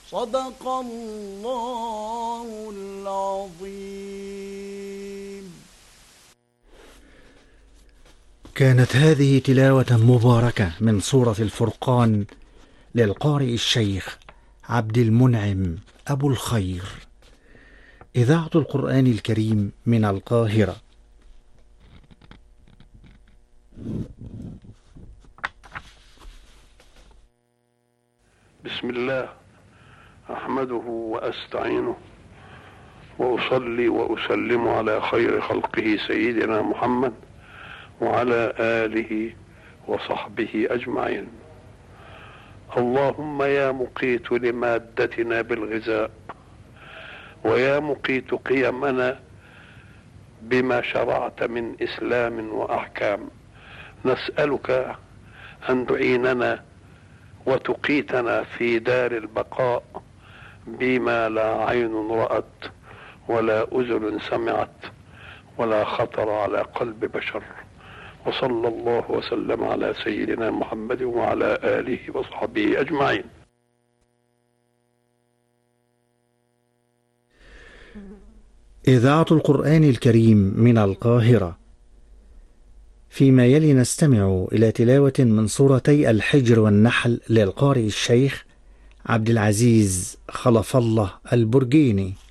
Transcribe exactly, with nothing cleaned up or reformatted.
صدق الله العظيم. كانت هذه تلاوة مباركة من سورة الفرقان للقارئ الشيخ عبد المنعم أبو الخير، إذاعة القرآن الكريم من القاهرة. بسم الله أحمده وأستعينه وأصلي وأسلم على خير خلقه سيدنا محمد وعلى آله وصحبه أجمعين. اللهم يا مقيت لمادتنا بالغذاء، ويا مقيت قيمنا بما شرعت من إسلام وأحكام، نسألك أن تعيننا وتقيتنا في دار البقاء بما لا عين رأت ولا أذن سمعت ولا خطر على قلب بشر. وصلى الله وسلم على سيدنا محمد وعلى آله وصحبه أجمعين. إذاعة القرآن الكريم من القاهرة. فيما يلي نستمع إلى تلاوة من سورتي الحجر والنحل للقارئ الشيخ عبد العزيز خلف الله البرجيني.